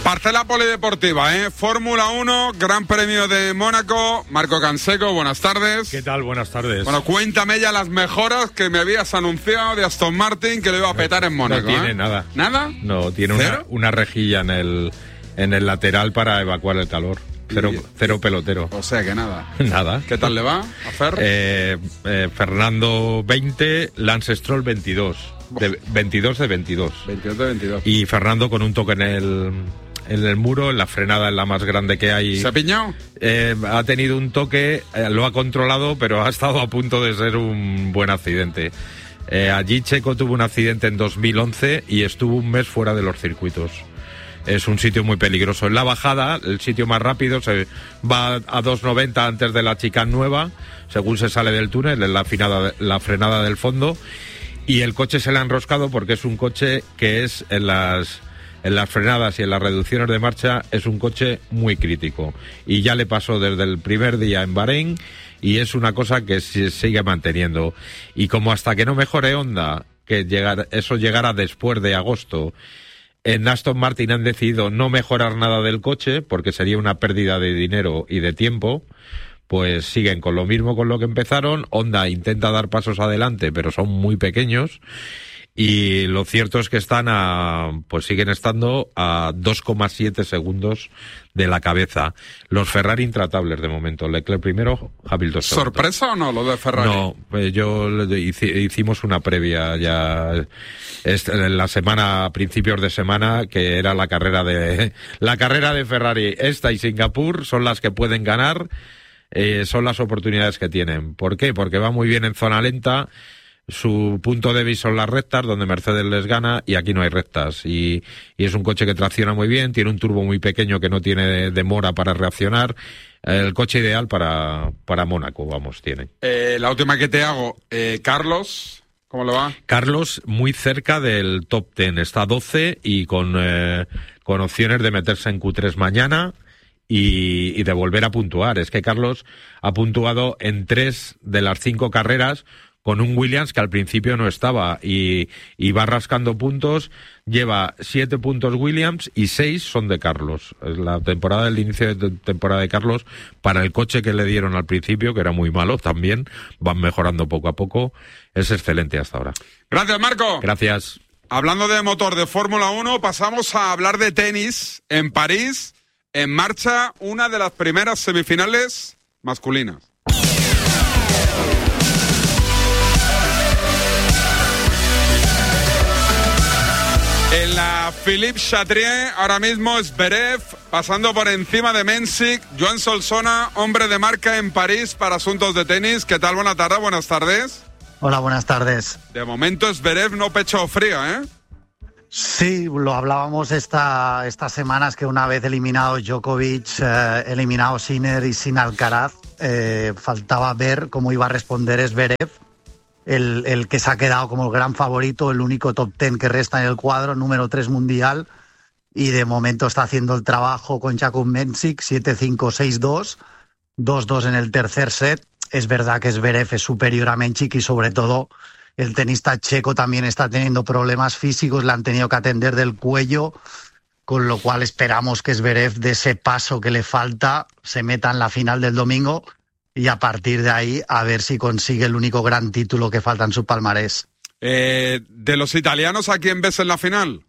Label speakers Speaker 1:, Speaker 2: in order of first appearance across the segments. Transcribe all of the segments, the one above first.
Speaker 1: Parcela polideportiva, Fórmula 1, Gran Premio de Mónaco. Marco Canseco, buenas tardes.
Speaker 2: ¿Qué tal? Buenas tardes.
Speaker 1: Bueno, cuéntame ya las mejoras que me habías anunciado de Aston Martin que lo iba a petar en Mónaco.
Speaker 2: No tiene nada.
Speaker 1: ¿Nada?
Speaker 2: No, tiene una rejilla en el lateral para evacuar el calor. Cero pelotero.
Speaker 1: O sea que nada.
Speaker 2: Nada.
Speaker 1: ¿Qué tal le va a Fer?
Speaker 2: Fernando 20, Lance Stroll 22. 22 de 22.
Speaker 1: 22 de 22.
Speaker 2: Y Fernando con un toque en el muro, en la frenada, en la más grande que hay.
Speaker 1: ¿Se ha piñado?
Speaker 2: Ha tenido un toque, lo ha controlado, pero ha estado a punto de ser un buen accidente. Allí Checo tuvo un accidente en 2011 y estuvo un mes fuera de los circuitos. Es un sitio muy peligroso. En la bajada, el sitio más rápido, se va a 2.90 antes de la chicane nueva, según se sale del túnel, en la frenada del fondo, y el coche se le ha enroscado porque es un coche que es en las frenadas y en las reducciones de marcha es un coche muy crítico. Y ya le pasó desde el primer día en Bahrein y es una cosa que se sigue manteniendo. Y como hasta que no mejore Honda, eso llegará después de agosto, en Aston Martin han decidido no mejorar nada del coche porque sería una pérdida de dinero y de tiempo, pues siguen con lo mismo con lo que empezaron. Honda intenta dar pasos adelante, pero son muy pequeños. Y lo cierto es que siguen estando a 2,7 segundos de la cabeza. Los Ferrari intratables de momento. Leclerc primero, Hamilton segundo.
Speaker 1: ¿Sorpresa o no lo de Ferrari?
Speaker 2: No, pues hicimos una previa ya en la semana, a principios de semana, que era la carrera de Ferrari. Esta y Singapur son las que pueden ganar, son las oportunidades que tienen. ¿Por qué? Porque va muy bien en zona lenta. Su punto débil son las rectas, donde Mercedes les gana, y aquí no hay rectas. Y es un coche que tracciona muy bien, tiene un turbo muy pequeño que no tiene demora para reaccionar. El coche ideal para Mónaco, tiene.
Speaker 1: La última que te hago, Carlos, ¿cómo le va?
Speaker 2: Carlos muy cerca del top 10, está 12 y con opciones de meterse en Q3 mañana y de volver a puntuar. Es que Carlos ha puntuado en 3 de las 5 carreras, con un Williams que al principio no estaba y va rascando puntos. Lleva 7 puntos Williams y 6 son de Carlos. Es el inicio de temporada de Carlos, para el coche que le dieron al principio, que era muy malo también, van mejorando poco a poco. Es excelente hasta ahora.
Speaker 1: Gracias, Marco.
Speaker 2: Gracias.
Speaker 1: Hablando de motor de Fórmula 1, pasamos a hablar de tenis. En París, en marcha una de las primeras semifinales masculinas. En la Philippe Chatrier, ahora mismo Zverev pasando por encima de Mensik. Joan Solsona, hombre de marca en París para asuntos de tenis. ¿Qué tal? Buenas tardes.
Speaker 3: Hola, buenas tardes.
Speaker 1: De momento Zverev no pecho frío, ¿eh?
Speaker 3: Sí, lo hablábamos estas semanas, que una vez eliminado Djokovic, eliminado Sinner y sin Alcaraz, faltaba ver cómo iba a responder Zverev. El que se ha quedado como el gran favorito, el único top 10 que resta en el cuadro, número 3 mundial, y de momento está haciendo el trabajo con Jakub Mensik, 7-5, 6-2, 2-2 en el tercer set. Es verdad que Zverev es superior a Mensik y sobre todo el tenista checo también está teniendo problemas físicos, le han tenido que atender del cuello, con lo cual esperamos que Zverev, de ese paso que le falta, se meta en la final del domingo. Y a partir de ahí, a ver si consigue el único gran título que falta en su palmarés.
Speaker 1: ¿De los italianos a quién ves en la final?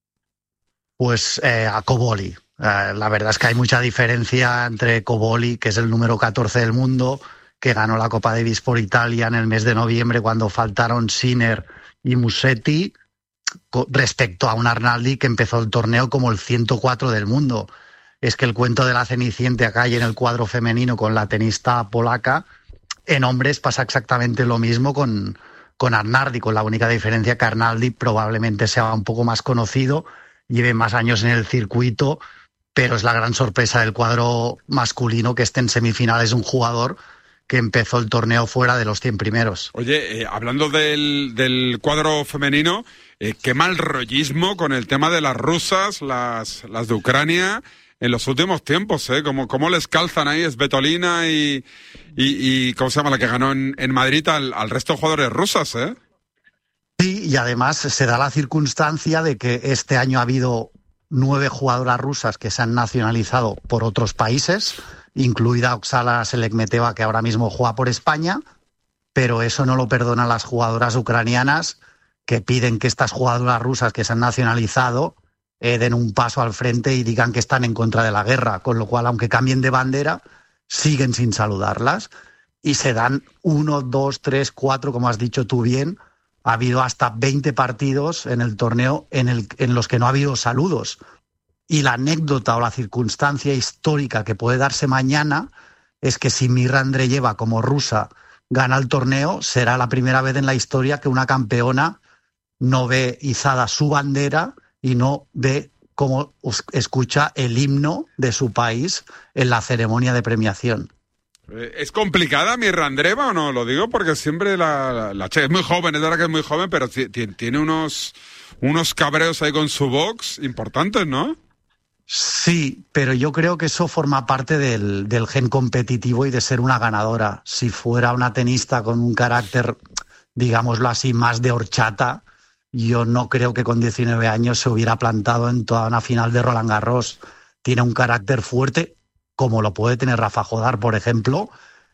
Speaker 3: Pues a Cobolli. La verdad es que hay mucha diferencia entre Cobolli, que es el número 14 del mundo, que ganó la Copa Davis por Italia en el mes de noviembre cuando faltaron Sinner y Musetti, respecto a un Arnaldi que empezó el torneo como el 104 del mundo. Es que el cuento de la Cenicienta acá y en el cuadro femenino con la tenista polaca, en hombres pasa exactamente lo mismo con Arnaldi, con la única diferencia que Arnaldi probablemente sea un poco más conocido, lleve más años en el circuito, pero es la gran sorpresa del cuadro masculino que esté en semifinales un jugador que empezó el torneo fuera de los 100 primeros.
Speaker 1: Oye, hablando del cuadro femenino, qué mal rollismo con el tema de las rusas, las de Ucrania, en los últimos tiempos, cómo les calzan ahí Svitolina y ¿cómo se llama la que ganó en Madrid al resto de jugadores rusas,
Speaker 3: Sí, y además se da la circunstancia de que este año ha habido 9 jugadoras rusas que se han nacionalizado por otros países, incluida Oksana Selekmeteva, que ahora mismo juega por España, pero eso no lo perdonan las jugadoras ucranianas, que piden que estas jugadoras rusas que se han nacionalizado den un paso al frente y digan que están en contra de la guerra, con lo cual, aunque cambien de bandera, siguen sin saludarlas. Y se dan 1, 2, 3, 4, como has dicho tú bien. Ha habido hasta 20 partidos en el torneo en los que no ha habido saludos. Y la anécdota o la circunstancia histórica que puede darse mañana es que si Mirra Andreeva, como rusa, gana el torneo, será la primera vez en la historia que una campeona no ve izada su bandera y no ve cómo escucha el himno de su país en la ceremonia de premiación.
Speaker 1: ¿Es complicada Mirra Andreeva o no? Lo digo porque siempre la chica es muy joven, es verdad que es muy joven, pero tiene unos cabreos ahí con su box importantes, ¿no?
Speaker 3: Sí, pero yo creo que eso forma parte del gen competitivo y de ser una ganadora. Si fuera una tenista con un carácter, digámoslo así, más de horchata, yo no creo que con 19 años se hubiera plantado en toda una final de Roland Garros. Tiene un carácter fuerte, como lo puede tener Rafa Jodar, por ejemplo,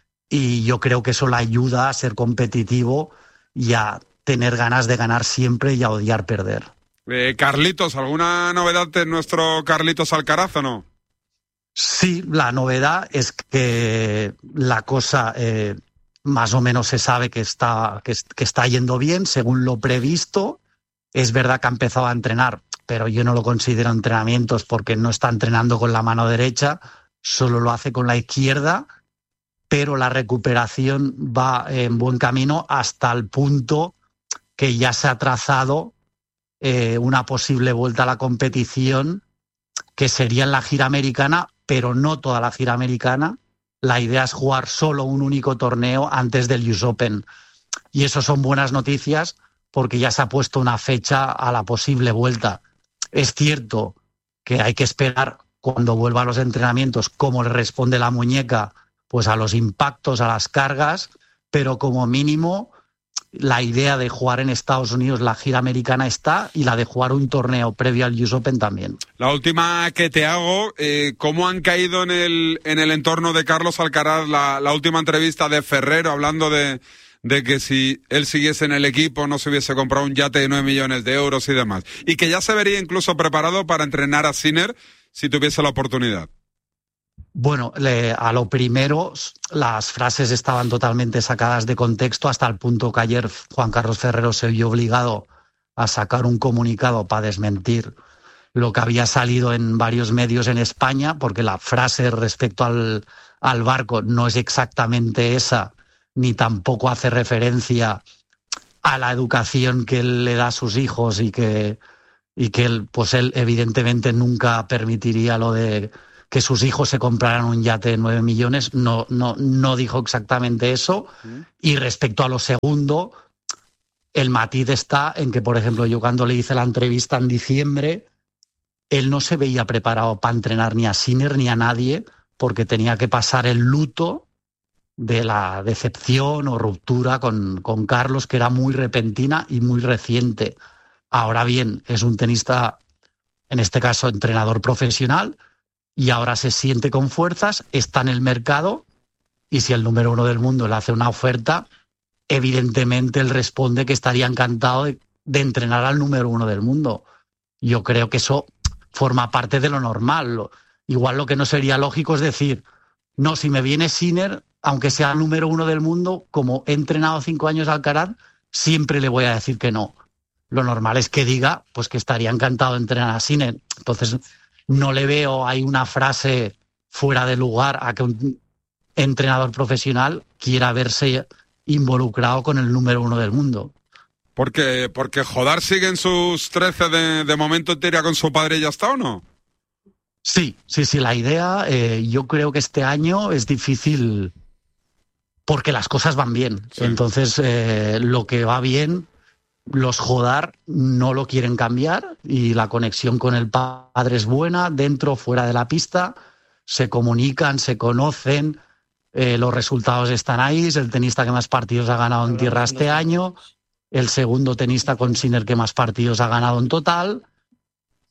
Speaker 3: y yo creo que eso le ayuda a ser competitivo y a tener ganas de ganar siempre y a odiar perder.
Speaker 1: Carlitos, ¿alguna novedad de nuestro Carlitos Alcaraz o no?
Speaker 3: Sí, la novedad es que la cosa más o menos se sabe que está yendo bien, según lo previsto. Es verdad que ha empezado a entrenar, pero yo no lo considero entrenamientos porque no está entrenando con la mano derecha, solo lo hace con la izquierda, pero la recuperación va en buen camino hasta el punto que ya se ha trazado una posible vuelta a la competición, que sería en la gira americana, pero no toda la gira americana. La idea es jugar solo un único torneo antes del US Open. Y eso son buenas noticias porque ya se ha puesto una fecha a la posible vuelta. Es cierto que hay que esperar cuando vuelva a los entrenamientos cómo le responde la muñeca, pues a los impactos, a las cargas, pero como mínimo la idea de jugar en Estados Unidos la gira americana está, y la de jugar un torneo previo al US Open también.
Speaker 1: La última que te hago, ¿cómo han caído en el entorno de Carlos Alcaraz la última entrevista de Ferrero hablando de que si él siguiese en el equipo no se hubiese comprado un yate de 9 millones de euros y demás? Y que ya se vería incluso preparado para entrenar a Sinner si tuviese la oportunidad.
Speaker 3: Bueno, a lo primero, las frases estaban totalmente sacadas de contexto, hasta el punto que ayer Juan Carlos Ferrero se vio obligado a sacar un comunicado para desmentir lo que había salido en varios medios en España, porque la frase respecto al barco no es exactamente esa, ni tampoco hace referencia a la educación que él le da a sus hijos y que él evidentemente nunca permitiría lo de que sus hijos se compraran un yate de 9 millones, no dijo exactamente eso. Y respecto a lo segundo, el matiz está en que, por ejemplo, yo cuando le hice la entrevista en diciembre, él no se veía preparado para entrenar ni a Sinner ni a nadie, porque tenía que pasar el luto de la decepción o ruptura con Carlos, que era muy repentina y muy reciente. Ahora bien, es un tenista, en este caso entrenador profesional, y ahora se siente con fuerzas, está en el mercado, y si el número 1 del mundo le hace una oferta, evidentemente él responde que estaría encantado de entrenar al número 1 del mundo. Yo creo que eso forma parte de lo normal. Igual lo que no sería lógico es decir, no, si me viene Sinner, aunque sea el número 1 del mundo, como he entrenado 5 años al Alcaraz, siempre le voy a decir que no. Lo normal es que diga pues que estaría encantado de entrenar a Sinner. Entonces no le veo ahí una frase fuera de lugar a que un entrenador profesional quiera verse involucrado con el número 1 del mundo.
Speaker 1: Porque Jodar sigue en sus 13 de momento, te iría con su padre y ya está, ¿o no?
Speaker 3: Sí, la idea, yo creo que este año es difícil porque las cosas van bien. Sí. Entonces, lo que va bien, los Jodar no lo quieren cambiar, y la conexión con el padre es buena, dentro o fuera de la pista, se comunican, se conocen, los resultados están ahí, es el tenista que más partidos ha ganado en tierra este año, el segundo tenista con Sinner que más partidos ha ganado en total.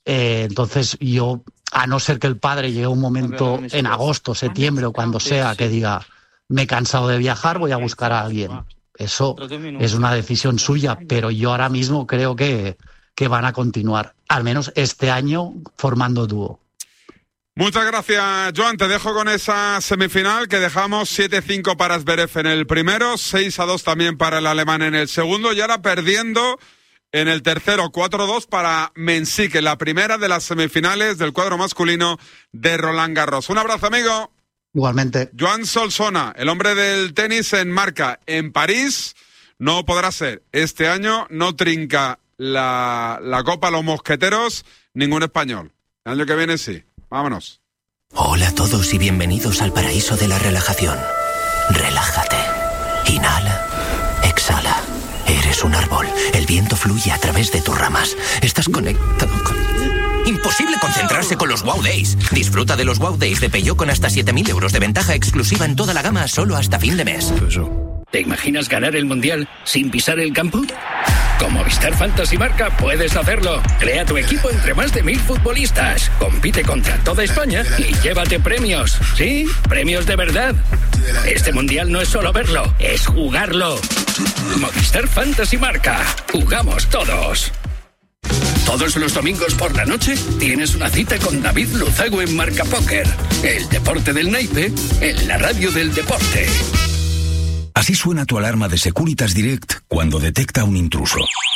Speaker 3: Entonces yo, a no ser que el padre llegue un momento en agosto, septiembre o cuando sea que diga me he cansado de viajar, voy a buscar a alguien. Eso es una decisión suya, pero yo ahora mismo creo que van a continuar, al menos este año, formando dúo.
Speaker 1: Muchas gracias, Joan. Te dejo con esa semifinal que dejamos 7-5 para Zverev en el primero, 6-2 también para el alemán en el segundo, y ahora perdiendo en el tercero 4-2 para Mensik, en la primera de las semifinales del cuadro masculino de Roland Garros. Un abrazo, amigo.
Speaker 3: Igualmente.
Speaker 1: Joan Solsona, el hombre del tenis en marca en París, no podrá ser. Este año no trinca la Copa a los Mosqueteros ningún español. El año que viene sí. Vámonos.
Speaker 4: Hola a todos y bienvenidos al paraíso de la relajación. Relájate. Inhala. Exhala. Eres un árbol. El viento fluye a través de tus ramas. Estás conectado con... Imposible concentrarse con los Wow Days. Disfruta de los Wow Days de Peugeot con hasta 7.000 euros de ventaja exclusiva en toda la gama solo hasta fin de mes.
Speaker 5: ¿Te imaginas ganar el Mundial sin pisar el campo? Con Movistar Fantasy Marca puedes hacerlo. Crea tu equipo entre más de 1.000 futbolistas. Compite contra toda España y llévate premios. Sí, premios de verdad. Este Mundial no es solo verlo, es jugarlo. Movistar Fantasy Marca. Jugamos todos. Todos los domingos por la noche tienes una cita con David Luzago en Marca Póker. El deporte del naipe en la radio del deporte.
Speaker 6: Así suena tu alarma de Securitas Direct cuando detecta un intruso.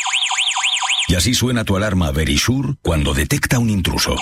Speaker 6: Y así suena tu alarma Verisure cuando detecta un intruso.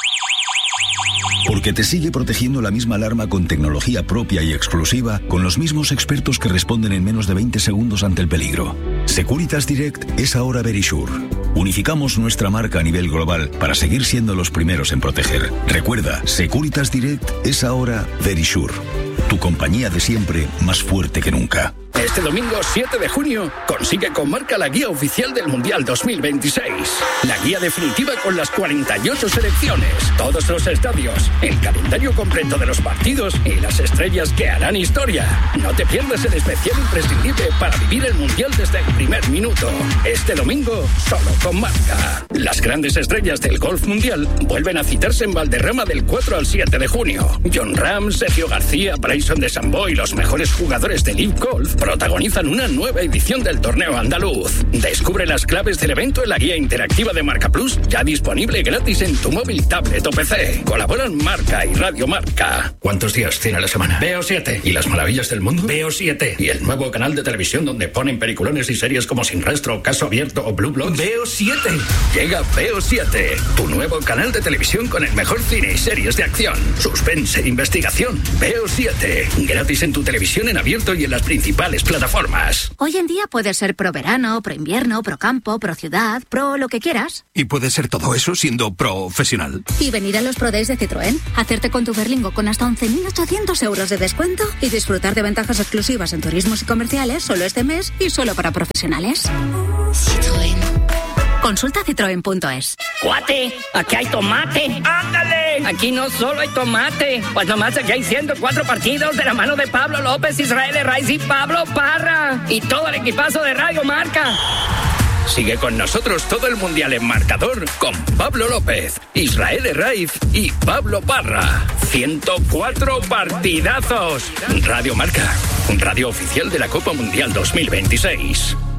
Speaker 6: Porque te sigue protegiendo la misma alarma con tecnología propia y exclusiva, con los mismos expertos que responden en menos de 20 segundos ante el peligro. Securitas Direct es ahora Verisure. Unificamos nuestra marca a nivel global para seguir siendo los primeros en proteger. Recuerda, Securitas Direct es ahora Verisure. Tu compañía de siempre, más fuerte que nunca.
Speaker 5: Este domingo 7 de junio consigue con Marca la guía oficial del Mundial 2026. La guía definitiva con las 48 selecciones, todos los estadios, el calendario completo de los partidos y las estrellas que harán historia. No te pierdas el especial imprescindible para vivir el Mundial desde el primer minuto. Este domingo, solo con Marca. Las grandes estrellas del golf mundial vuelven a citarse en Valderrama del 4 al 7 de junio. Jon Rahm, Sergio García, Bryson DeChambeau y los mejores jugadores de Live Golf protagonizan una nueva edición del torneo andaluz. Descubre las claves del evento en la guía interactiva de Marca Plus, ya disponible gratis en tu móvil, tablet o PC. Colaboran Marca y Radio Marca. ¿Cuántos días tiene la semana? Veo 7. ¿Y las maravillas del mundo? Veo 7. ¿Y el nuevo canal de televisión donde ponen peliculones y series como Sin Rastro, Caso Abierto o Blue Bloods? Veo 7. Llega Veo 7, tu nuevo canal de televisión con el mejor cine y series de acción, suspense e investigación. Veo 7. Gratis en tu televisión en abierto y en las principales plataformas.
Speaker 7: Hoy en día puedes ser pro verano, pro invierno, pro campo, pro ciudad, pro lo que quieras.
Speaker 8: Y puedes ser todo eso siendo profesional.
Speaker 7: Y venir a los Pro Days de Citroën, hacerte con tu Berlingo con hasta 11.800 euros de descuento y disfrutar de ventajas exclusivas en turismos y comerciales solo este mes y solo para profesionales. Citroën. Consulta citroen.es.
Speaker 9: ¡Cuate! ¡Aquí hay tomate! ¡Ándale! Aquí no solo hay tomate, pues nomás aquí hay 104 partidos de la mano de Pablo López, Israel Herraiz y Pablo Parra. Y todo el equipazo de Radio Marca.
Speaker 5: Sigue con nosotros todo el Mundial en marcador con Pablo López, Israel Herraiz y Pablo Parra. 104 partidazos. Radio Marca, radio oficial de la Copa Mundial 2026.